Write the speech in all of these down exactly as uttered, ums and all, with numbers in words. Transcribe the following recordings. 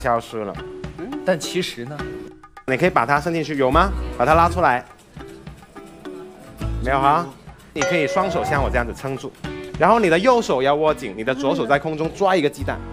消失了。 但其实呢， 你可以把它伸进去，有吗？把它拉出来。没有哈？你可以双手像我这样子撑住，然后你的右手要握紧，你的左手在空中抓一个鸡蛋。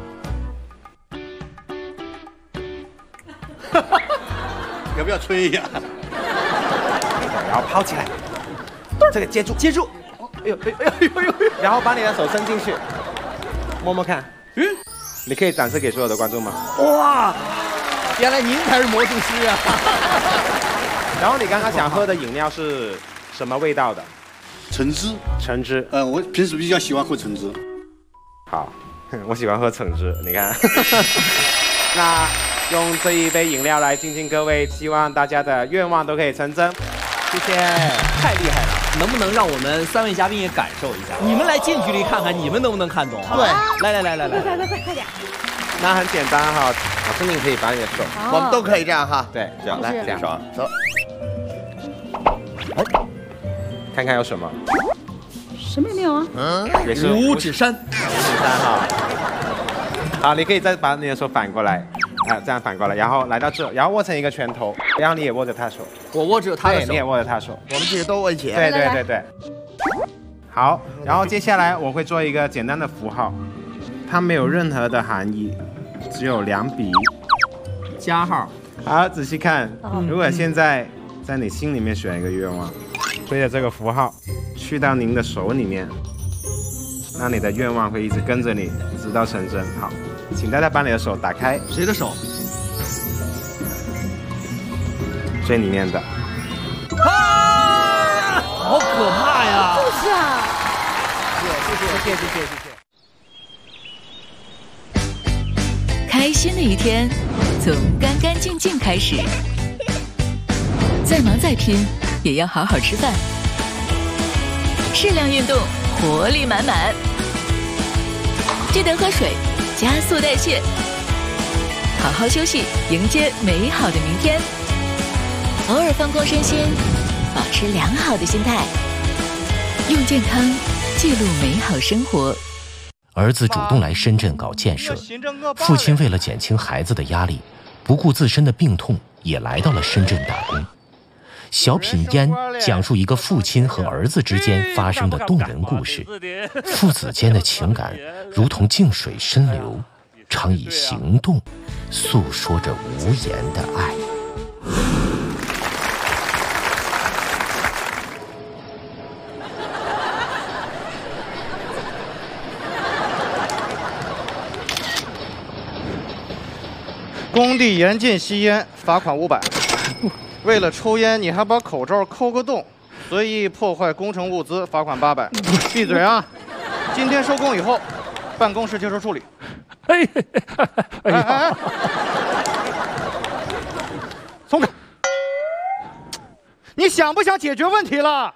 要不要吹一下？ 然后抛起来，这个接住， 接住。哎呦哎呦哎呦哎呦！ 然后把你的手伸进去，摸摸看。嗯，你可以展示给所有的观众吗？ 哇，原来您才是魔术师啊！ 然后你刚刚想喝的饮料是什么味道的？ 橙汁。 橙汁。 呃，我平时比较喜欢喝橙汁。 好，我喜欢喝橙汁。你看，那用这一杯饮料来敬敬各位，希望大家的愿望都可以成真。谢谢， 太厉害了！能不能让我们三位嘉宾也感受一下？你们来近距离看看，你们能不能看懂？ 对， 来来来来来， 快快快快点！ 那很简单哈，老师你可以把你的手， 我们都可以这样哈，对，这样来这样手走，看看有什么？ 什么也没有啊？ 嗯，也是五指山， 五指山哈。好，你可以再把你的手反过来。啊，这样反过来，然后来到这，然后握成一个拳头，然后你也握着他手， 我握着他的手， 你也握着他手， 我们其实都握一起。 对对对对。好，然后接下来我会做一个简单的符号，它没有任何的含义，只有两笔加号。 好，仔细看，如果现在在你心里面选一个愿望，对着这个符号去到您的手里面，那你的愿望会一直跟着你，直到成真。好。请大家把你的手打开。 谁的手？ 这里面的。 啊！好可怕呀！ 就是啊。 谢谢谢谢谢谢谢谢。 开心的一天，从干干净净开始。再忙再拼，也要好好吃饭。适量运动，活力满满。记得喝水。加速代谢，好好休息，迎接美好的明天。偶尔放空身心，保持良好的心态，用健康记录美好生活。 儿子主动来深圳搞建设，父亲为了减轻孩子的压力，不顾自身的病痛，也来到了深圳打工。小品烟讲述一个父亲和儿子之间发生的动人故事，父子间的情感如同静水深流，常以行动诉说着无言的爱。 工地严禁吸烟，罚款五百。为了抽烟，你还把口罩抠个洞，随意破坏工程物资，罚款八百。闭嘴啊！今天收工以后，办公室接受处理。 哎哎哎！ 松开！你想不想解决问题了？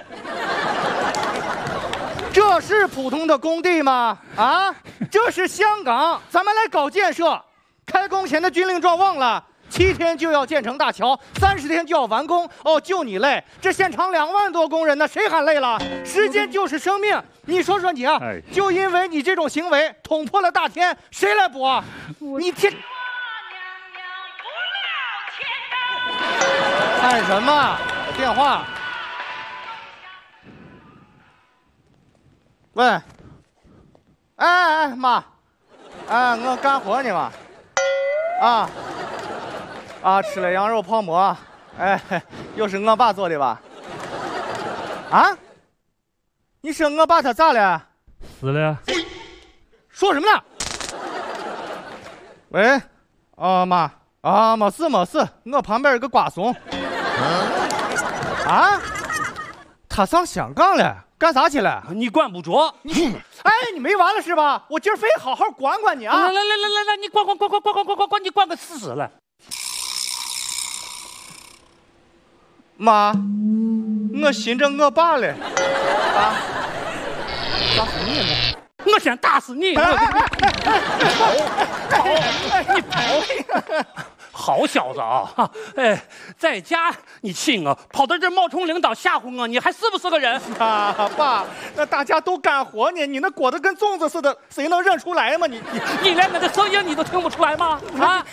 这是普通的工地吗？啊，这是香港，咱们来搞建设。开工前的军令状忘了？七天就要建成大桥，三十天就要完工。哦，就你累，这现场两万多工人呢，谁喊累了？时间就是生命，你说说你啊，就因为你这种行为捅破了大天，谁来补啊？你天，干什么？有电话。喂，哎哎哎妈，哎我干活呢嘛，啊。啊，吃了羊肉泡馍，哎，又是我爸做的吧？啊？你说我爸他咋了？ 死了。 说什么呢？喂，啊妈，啊没事没事，我旁边有个瓜怂。啊？他上香港了，干啥去了？ 你管不着。 你，哎，你没完了是吧？我今儿非好好管管你啊！ 来来来来来，你管管管管管管管管管，你管个死死了。 妈，我寻着我爸了，啊！打死你了！ 我想打死你！ 哎哎哎哎跑！跑！你跑！ 好小子啊！哎，在家你气我，跑到这儿冒充领导吓唬我，你还是不是个人？ 啊，爸，那大家都干活呢，你那裹得跟粽子似的，谁能认出来吗？你你你连我的声音你都听不出来吗？啊！